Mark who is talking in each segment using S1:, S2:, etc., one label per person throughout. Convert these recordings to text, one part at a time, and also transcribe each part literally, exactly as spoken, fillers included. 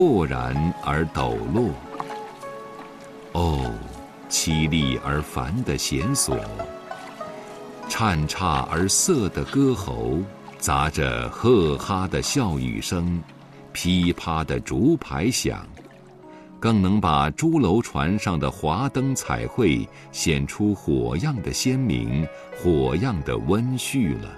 S1: 豁然而抖落。哦，凄厉而繁的弦索，颤刹而涩的歌喉，杂着呵哈的笑语声，噼啪的竹排响，更能把朱楼船上的华灯彩绘显出火样的鲜明，火样的温煦了。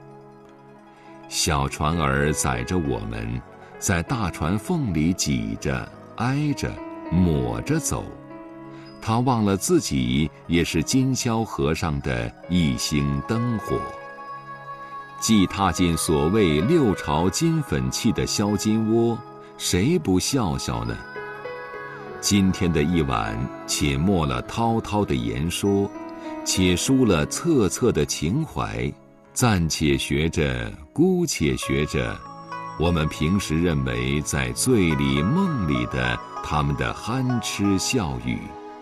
S1: 小船儿载着我们，在大船缝里挤着、挨着、抹着走。他忘了自己也是今宵河上的一星灯火。既踏进所谓六朝金粉气的销金窝，谁不笑笑呢？今天的一晚，且默了滔滔的言说，且抒了恻恻的情怀，暂且学着，姑且学着，我们平时认为在醉里梦里的他们的憨痴笑语。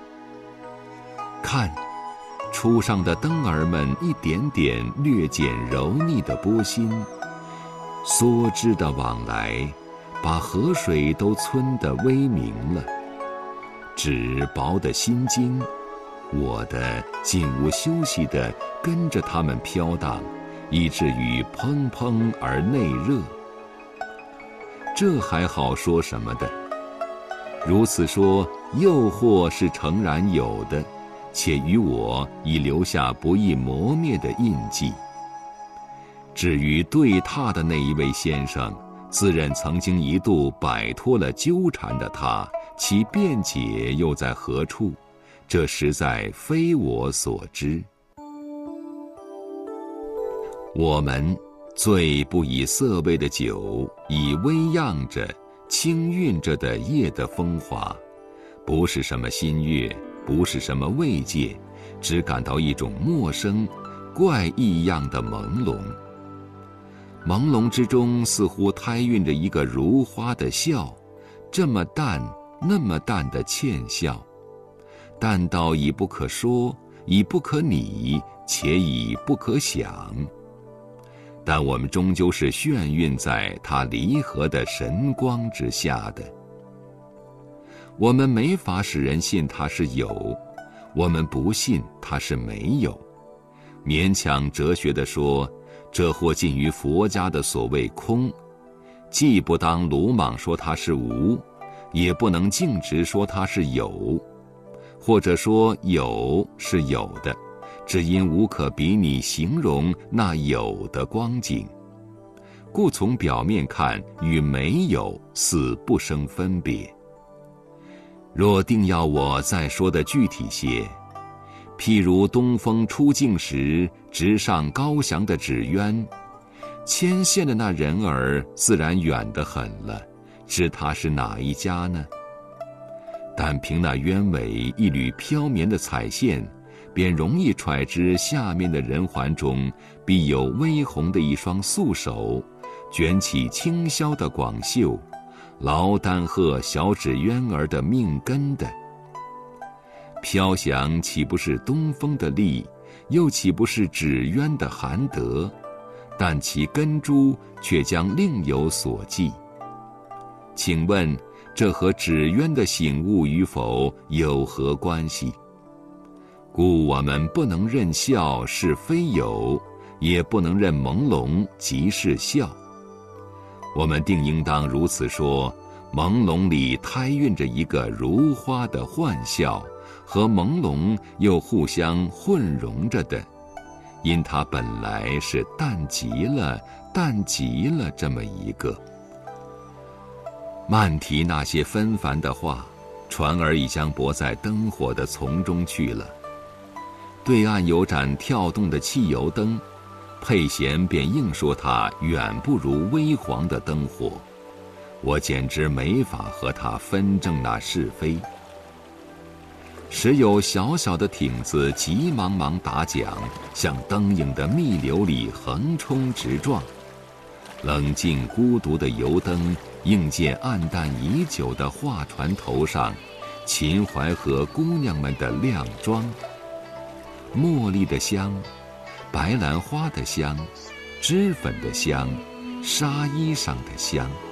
S1: 看，初上的灯儿们一点点略减柔腻的波心，梭织的往来，把河水都皴得微明了。纸薄的心经，我的竟无休息地跟着它们飘荡，以至于砰砰而内热。这还好说什么的？如此说，诱惑是诚然有的，且于我已留下不易磨灭的印记。至于对榻的那一位先生，自认曾经一度摆脱了纠缠的他，其辩解又在何处？这实在非我所知。我们醉不以色味的酒，以微漾着、轻韵着的夜的风华，不是什么新悦，不是什么慰藉，只感到一种陌生、怪异样的朦胧。朦胧之中似乎胎孕着一个如花的笑，这么淡，那么淡的倩笑，淡到已不可说，已不可拟，且已不可想。但我们终究是眩晕在它离合的神光之下的。我们没法使人信它是有，我们不信它是没有。勉强哲学地说，这或近于佛家的所谓空，既不当鲁莽说它是无，也不能径直说它是有，或者说有是有的，只因无可比拟形容那有的光景，故从表面看与没有似不生分别。若定要我再说的具体些，譬如东风出境时直上高翔的纸鸢，牵线的那人儿自然远得很了，知他是哪一家呢？但凭那鸢尾一缕飘绵的彩线，便容易揣知下面的人环中必有微红的一双素手，卷起轻霄的广袖，劳丹鹤小纸鸢儿的命根的。飘翔岂不是东风的力，又岂不是纸鸢的含德？但其根株却将另有所寄。请问，这和纸鸢的醒悟与否有何关系？故我们不能认笑是非有，也不能认朦胧即是笑。我们定应当如此说：朦胧里胎孕着一个如花的幻笑，和朦胧又互相混融着的，因它本来是淡极了、淡极了这么一个。漫提那些纷繁的话，船儿已将泊在灯火的丛中去了。对岸有盏跳动的汽油灯，佩贤便硬说它远不如微黄的灯火，我简直没法和他分正那是非。时有小小的艇子急忙忙打桨，向灯影的密流里横冲直撞。冷静孤独的油灯映见暗淡已久的画船头上秦淮河姑娘们的靓妆，茉莉的香，白兰花的香，脂粉的香，纱衣裳的香。